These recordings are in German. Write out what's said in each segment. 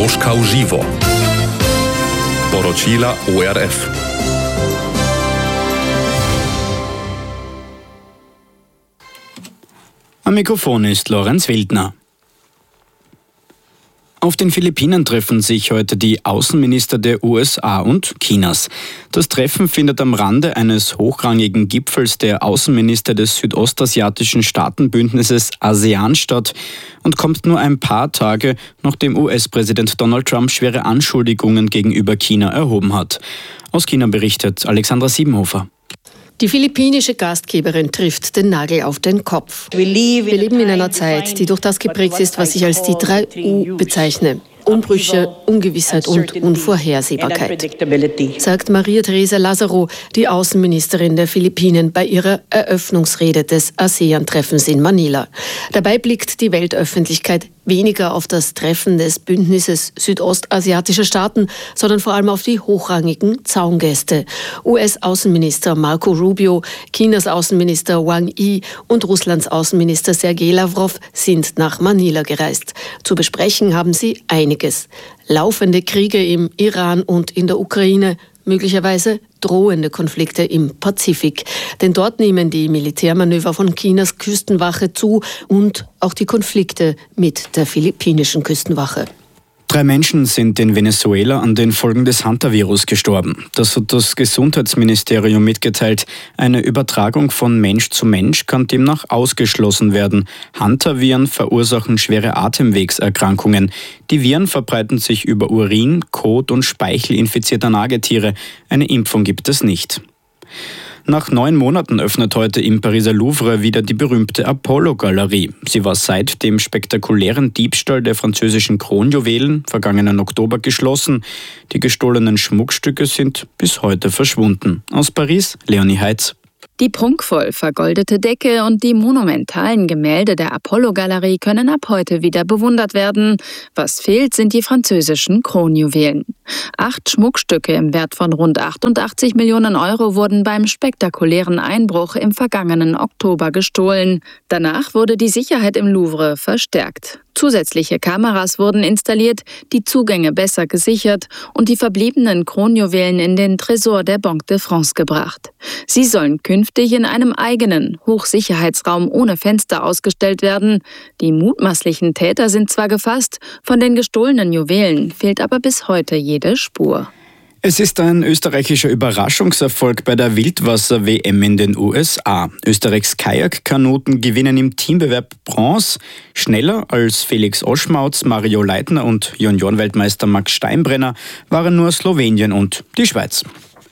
Kroška v živo. Poročila ORF. Am Mikrofon ist Lorenz Wildner. Auf den Philippinen treffen sich heute die Außenminister der USA und Chinas. Das Treffen findet am Rande eines hochrangigen Gipfels der Außenminister des südostasiatischen Staatenbündnisses ASEAN statt und kommt nur ein paar Tage, nachdem US-Präsident Donald Trump schwere Anschuldigungen gegenüber China erhoben hat. Aus China berichtet Alexandra Siebenhofer. Die philippinische Gastgeberin trifft den Nagel auf den Kopf. Wir leben in einer Zeit, die durch das geprägt ist, was ich als die 3 U bezeichne. Umbrüche, Ungewissheit und Unvorhersehbarkeit, sagt Maria Teresa Lazaro, die Außenministerin der Philippinen, bei ihrer Eröffnungsrede des ASEAN-Treffens in Manila. Dabei blickt die Weltöffentlichkeit weniger auf das Treffen des Bündnisses südostasiatischer Staaten, sondern vor allem auf die hochrangigen Zaungäste. US-Außenminister Marco Rubio, Chinas Außenminister Wang Yi und Russlands Außenminister Sergei Lavrov sind nach Manila gereist. Zu besprechen haben sie einiges. Laufende Kriege im Iran und in der Ukraine, möglicherweise drohende Konflikte im Pazifik. Denn dort nehmen die Militärmanöver von Chinas Küstenwache zu und auch die Konflikte mit der philippinischen Küstenwache. 3 Menschen sind in Venezuela an den Folgen des Hunter-Virus gestorben. Das hat das Gesundheitsministerium mitgeteilt. Eine Übertragung von Mensch zu Mensch kann demnach ausgeschlossen werden. Hunter-Viren verursachen schwere Atemwegserkrankungen. Die Viren verbreiten sich über Urin, Kot und Speichel infizierter Nagetiere. Eine Impfung gibt es nicht. Nach 9 Monaten öffnet heute im Pariser Louvre wieder die berühmte Apollo-Galerie. Sie war seit dem spektakulären Diebstahl der französischen Kronjuwelen vergangenen Oktober geschlossen. Die gestohlenen Schmuckstücke sind bis heute verschwunden. Aus Paris, Leonie Heitz. Die prunkvoll vergoldete Decke und die monumentalen Gemälde der Apollo-Galerie können ab heute wieder bewundert werden. Was fehlt, sind die französischen Kronjuwelen. 8 Schmuckstücke im Wert von rund 88 Millionen Euro wurden beim spektakulären Einbruch im vergangenen Oktober gestohlen. Danach wurde die Sicherheit im Louvre verstärkt. Zusätzliche Kameras wurden installiert, die Zugänge besser gesichert und die verbliebenen Kronjuwelen in den Tresor der Banque de France gebracht. Sie sollen künftig in einem eigenen Hochsicherheitsraum ohne Fenster ausgestellt werden. Die mutmaßlichen Täter sind zwar gefasst, von den gestohlenen Juwelen fehlt aber bis heute jede Spur. Es ist ein österreichischer Überraschungserfolg bei der Wildwasser-WM in den USA. Österreichs Kajakkanoten gewinnen im Teambewerb Bronze. Schneller als Felix Oschmautz, Mario Leitner und Juniorenweltmeister Max Steinbrenner waren nur Slowenien und die Schweiz.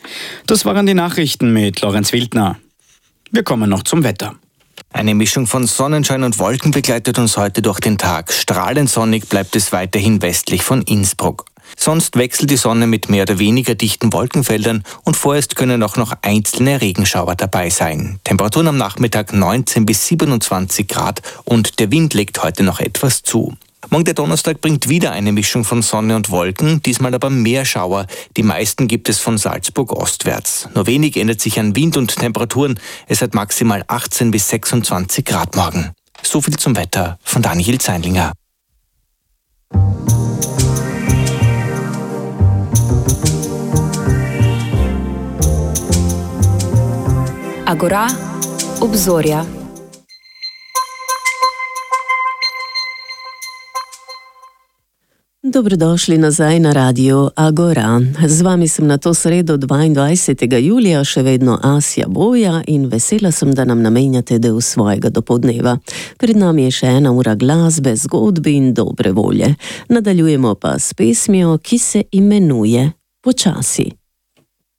Das waren die Nachrichten mit Lorenz Wildner. Wir kommen noch zum Wetter. Eine Mischung von Sonnenschein und Wolken begleitet uns heute durch den Tag. Strahlend sonnig bleibt es weiterhin westlich von Innsbruck. Sonst wechselt die Sonne mit mehr oder weniger dichten Wolkenfeldern und vorerst können auch noch einzelne Regenschauer dabei sein. Temperaturen am Nachmittag 19 bis 27 Grad und der Wind legt heute noch etwas zu. Morgen der Donnerstag bringt wieder eine Mischung von Sonne und Wolken, diesmal aber mehr Schauer. Die meisten gibt es von Salzburg ostwärts. Nur wenig ändert sich an Wind und Temperaturen. Es hat maximal 18 bis 26 Grad morgen. So viel zum Wetter von Daniel Zeinlinger. Agora, obzorja. Dobrodošli nazaj na Radio Agora. Z vami sem na to sredo 22. julija še vedno Asja Boja in vesela sem, da nam namenjate del svojega dopoldneva. Pred nami je še 1 ura glasbe, zgodbe in dobre volje. Nadaljujemo pa s pesmijo, ki se imenuje Počasi.